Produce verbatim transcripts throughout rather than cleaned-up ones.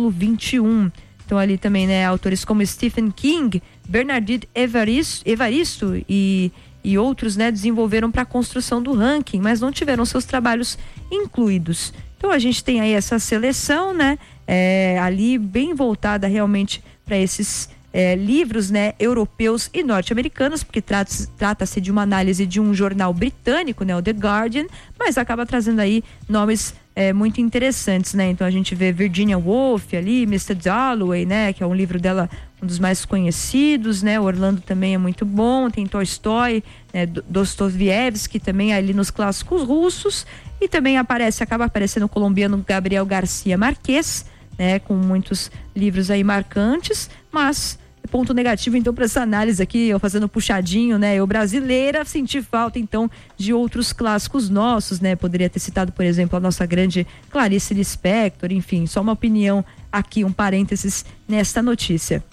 século vinte e um. Então ali também, né, autores como Stephen King, Bernardine Evaristo, Evaristo e, e outros, né, desenvolveram para a construção do ranking, mas não tiveram seus trabalhos incluídos. Então a gente tem aí essa seleção, né, é, ali bem voltada realmente para esses é, livros, né, europeus e norte-americanos, porque trata-se, trata-se de uma análise de um jornal britânico, né, o The Guardian, mas acaba trazendo aí nomes É, muito interessantes, né? Então a gente vê Virginia Woolf ali, mister Dalloway, né? Que é um livro dela, um dos mais conhecidos, né? Orlando também é muito bom, tem Tolstói, né? Dostoiévski também ali nos clássicos russos, e também aparece, acaba aparecendo o colombiano Gabriel Garcia Marquez, né? Com muitos livros aí marcantes, mas ponto negativo então para essa análise aqui, eu fazendo puxadinho, né? Eu brasileira senti falta então de outros clássicos nossos, né? Poderia ter citado, por exemplo, a nossa grande Clarice Lispector, enfim, só uma opinião aqui, um parênteses nesta notícia.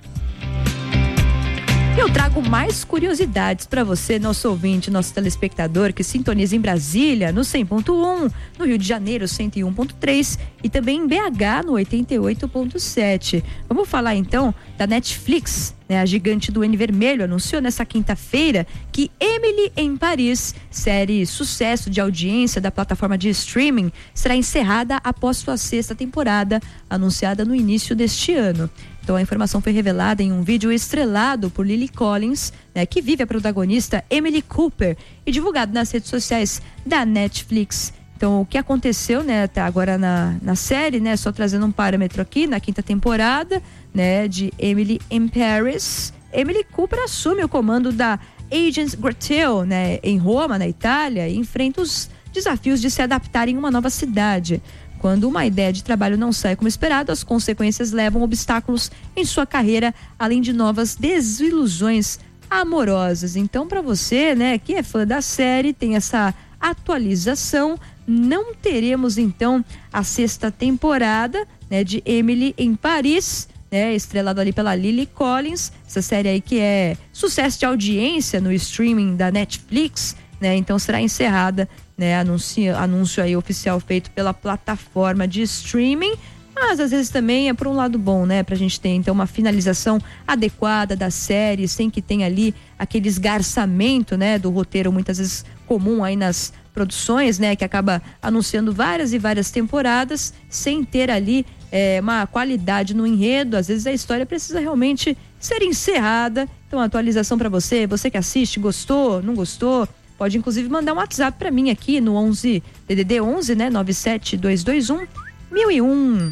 Eu trago mais curiosidades para você, nosso ouvinte, nosso telespectador que sintoniza em Brasília no cem ponto um, no Rio de Janeiro cento e um ponto três e também em B H no oitenta e oito ponto sete. Vamos falar então da Netflix, né? A gigante do N vermelho anunciou nessa quinta-feira que Emily em Paris, série sucesso de audiência da plataforma de streaming, será encerrada após sua sexta temporada, anunciada no início deste ano. Então a informação foi revelada em um vídeo estrelado por Lily Collins, né, que vive a protagonista Emily Cooper, e divulgado nas redes sociais da Netflix. Então o que aconteceu, né, até agora na, na série, né, só trazendo um parâmetro aqui, na quinta temporada, né, de Emily in Paris, Emily Cooper assume o comando da Agence Grattel, né, em Roma, na Itália, e enfrenta os desafios de se adaptar em uma nova cidade. Quando uma ideia de trabalho não sai como esperado, as consequências levam obstáculos em sua carreira, além de novas desilusões amorosas. Então, para você, né, que é fã da série, tem essa atualização. Não teremos, então, a sexta temporada, né, de Emily em Paris, né, estrelado ali pela Lily Collins. Essa série aí que é sucesso de audiência no streaming da Netflix, né, então será encerrada, né, anúncio, anúncio aí oficial feito pela plataforma de streaming, mas às vezes também é por um lado bom, né, pra gente ter então uma finalização adequada da série, sem que tenha ali aquele esgarçamento, né, do roteiro muitas vezes comum aí nas produções, né, que acaba anunciando várias e várias temporadas sem ter ali é, uma qualidade no enredo. Às vezes a história precisa realmente ser encerrada. Então a atualização para você, você que assiste, gostou, não gostou, pode inclusive mandar um WhatsApp para mim aqui no onze, D D D onze, né, nove sete dois dois um, mil e um.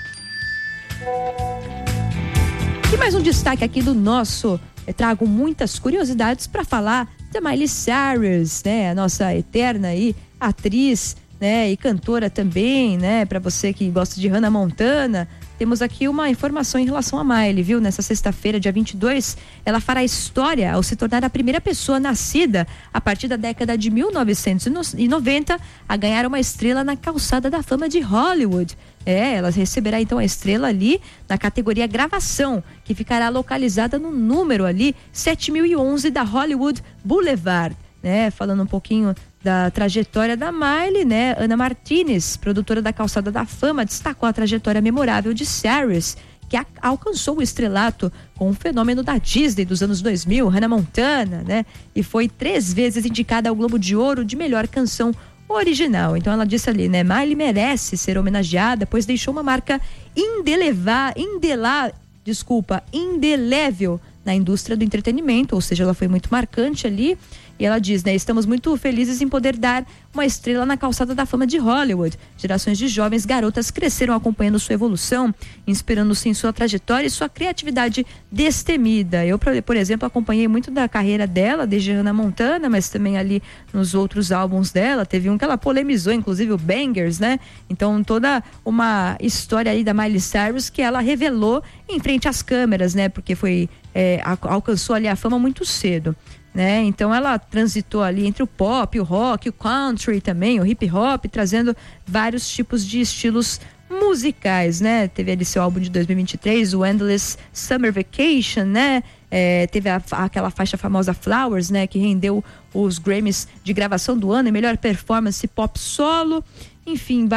E mais um destaque aqui do nosso, eu trago muitas curiosidades para falar da Miley Cyrus, né, a nossa eterna aí atriz, né, e cantora também, né, para você que gosta de Hannah Montana. Temos aqui uma informação em relação a Miley, viu? Nessa sexta-feira, dia vinte e dois, ela fará história ao se tornar a primeira pessoa nascida a partir da década de mil novecentos e noventa a ganhar uma estrela na calçada da fama de Hollywood. É, ela receberá então a estrela ali na categoria gravação, que ficará localizada no número ali sete mil e onze da Hollywood Boulevard, né? Falando um pouquinho da trajetória da Miley, né? Ana Martinez, produtora da Calçada da Fama, destacou a trajetória memorável de Cyrus, que a, alcançou o estrelato com o fenômeno da Disney dos anos dois mil, Hannah Montana, né? E foi três vezes indicada ao Globo de Ouro de melhor canção original. Então ela disse ali, né? Miley merece ser homenageada, pois deixou uma marca indelevar, indelá, desculpa, indelével na indústria do entretenimento, ou seja, ela foi muito marcante ali. E ela diz, né, estamos muito felizes em poder dar uma estrela na calçada da fama de Hollywood. Gerações de jovens garotas cresceram acompanhando sua evolução, inspirando-se em sua trajetória e sua criatividade destemida. Eu, por exemplo, acompanhei muito da carreira dela, desde Hannah Montana, mas também ali nos outros álbuns dela. Teve um que ela polemizou, inclusive o Bangers, né? Então, toda uma história aí da Miley Cyrus que ela revelou em frente às câmeras, né? Porque foi, é, alcançou ali a fama muito cedo. Né? Então ela transitou ali entre o pop, o rock, o country também, o hip hop, trazendo vários tipos de estilos musicais, né? Teve ali seu álbum de dois mil e vinte e três, o Endless Summer Vacation, né? É, teve a, aquela faixa famosa Flowers, né? Que rendeu os Grammys de gravação do ano e melhor performance pop solo. Enfim, vários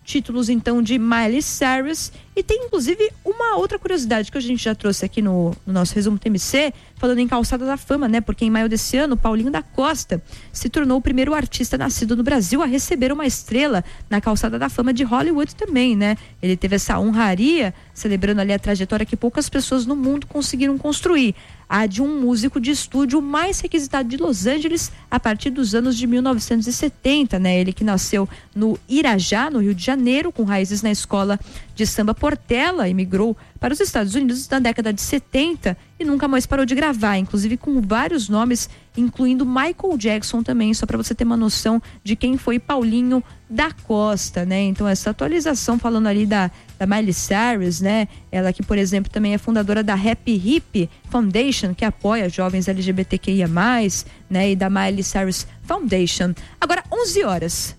títulos então de Miley Cyrus. E tem inclusive uma outra curiosidade que a gente já trouxe aqui no, no nosso resumo T M C, falando em Calçada da Fama, né? Porque em maio desse ano, Paulinho da Costa se tornou o primeiro artista nascido no Brasil a receber uma estrela na Calçada da Fama de Hollywood também, né? Ele teve essa honraria, celebrando ali a trajetória que poucas pessoas no mundo conseguiram construir. A de um músico de estúdio mais requisitado de Los Angeles a partir dos anos de mil novecentos e setenta, né? Ele que nasceu no Irajá, no Rio de Janeiro, com raízes na escola de samba Portela, emigrou para os Estados Unidos na década de setenta e nunca mais parou de gravar, inclusive com vários nomes, incluindo Michael Jackson também, só para você ter uma noção de quem foi Paulinho da Costa, né? Então essa atualização falando ali da, da Miley Cyrus, né? Ela que, por exemplo, também é fundadora da Happy Hip Foundation, que apoia jovens L G B T Q I A mais, né? E da Miley Cyrus Foundation. Agora, onze horas.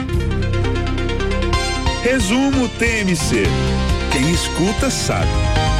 Resumo T M C. Quem escuta sabe.